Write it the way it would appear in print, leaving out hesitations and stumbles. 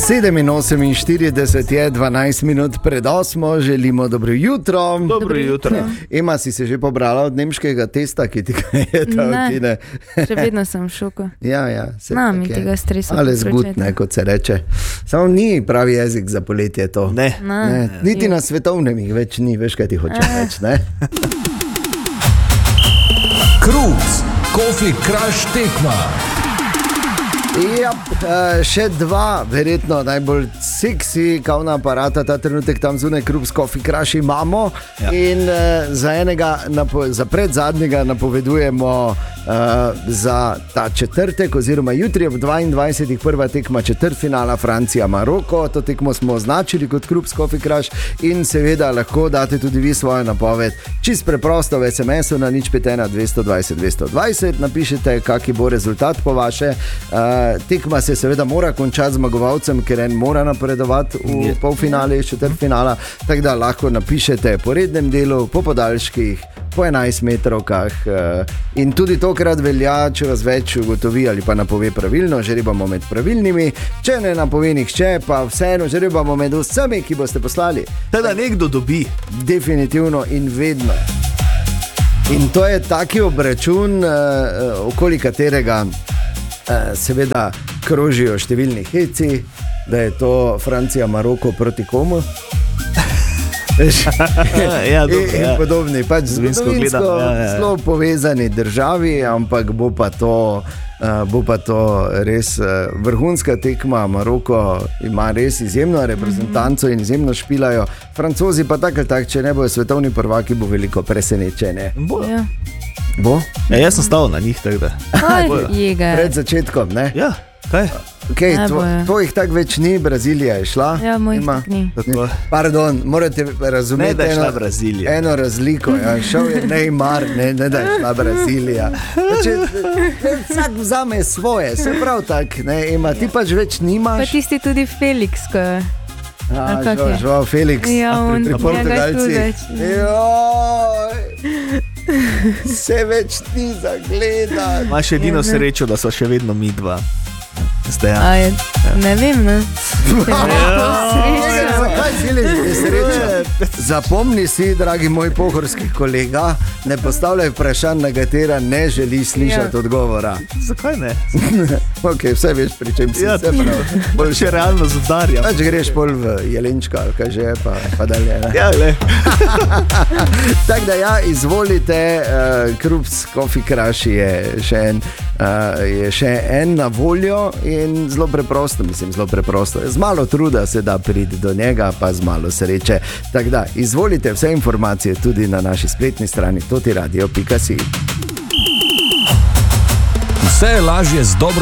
7:48 je, 12 minut pred 8, želimo dobro jutro. Dobro jutro. Ema, si se že pobrala od nemškega testa, ki ti ga je dal? Ne, še vedno sem v šoku. Ja, mi tega stresa. Ali zgud, ne, kot se reče. Samo ni pravi jezik za poletje to. Ne. Niti na svetovnem jih več ni, veš kaj ti hoče reči, ne? Kruz, Coffee Crush tekma. Ja, še dva, verjetno najbolj seksi kavna aparata ta trenutek tam zunaj, Kruz Coffee Crush imamo. Ja. In za predzadnjega napovedujemo za ta četrtek oziroma jutri ob 22. prva tekma četrtfinala Francija-Maroko. To tekmo smo označili kot Kruz Coffee Crush in seveda lahko date tudi vi svojo napoved. Čist preprosto v SMS-u na 051 220 220 napišete, kaki bo rezultat po vaše. Tekma se seveda mora končati zmagovalcem, ker en mora napredovati v polfinale, četrtfinala, tako da lahko napišete po rednem delu, po podaljških, po 11 metrovkah in tudi tokrat velja, če vas več ugotovi ali pa napove pravilno, žrebamo med pravilnimi, če ne napove nihče, pa vseeno žrebamo med vsemi, ki boste poslali. Teda nekdo dobi. Definitivno in vedno. In to je taki obračun, okoli katerega seveda krožijo številni heci, da je to Francija-Maroko proti komu. In podobni, pač zgodovinsko zelo povezani državi, ampak bo pa to res vrhunska tekma. Maroko ima res izjemno reprezentanco in izjemno špilajo. Francozi pa tako ali tako, če ne bojo svetovni prvaki, bo veliko presenečenje. Bo? Ja, jaz sem stal na njih, tako da. Pred začetkom, ne? Ja, kaj? Okay, tvojih tako več ni, Brazilija je šla. Ja, mojih ni. Pardon, morate razumeti ne, da je šla Brazilija. Eno razliko. Ja. Šel je Neymar, ne da je šla Brazilija. Vsak vzame svoje, se prav tak, ne, ima, ti pač več nimaš. Pa tisti tudi Felix, ko je. Žal Felix. Ja, on njega tudi. Se več ni zagledati. Imaš edino srečo, da so še vedno mi dva. Ne vem, ne. Zakaj si sreča? Zapomni si, dragi moj pohorski kolega, ne postavljaj vprašanj, na katera ne želi slišati odgovora. Zakaj ne? Ok, vse veš, pri čem si. Bolj še realno zdarjam. Pač greš pol v Jelenčka, ali kaj že, pa dalje. Ja, le. Tako da ja, izvolite, Kruz Coffee Crush je še en na voljo in zelo preprosto, z malo truda se da priti do njega, pa z malo sreče. Tako da, izvolite vse informacije tudi na naši spletni strani totiradio.si. Vse je lažje z dobro